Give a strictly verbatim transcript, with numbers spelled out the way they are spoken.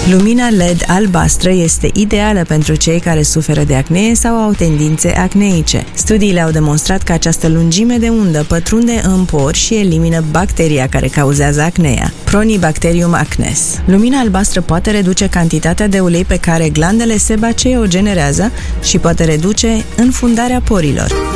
Lumina L E D albastră este ideală pentru cei care suferă de acnee sau au tendințe acneice. Studiile au demonstrat că această lungime de undă pătrunde în pori și elimină bacteria care cauzează acnea, Pronibacterium acnes. Lumina albastră poate reduce cantitatea de ulei pe care glandele sebacee o generează și poate reduce înfundarea porilor.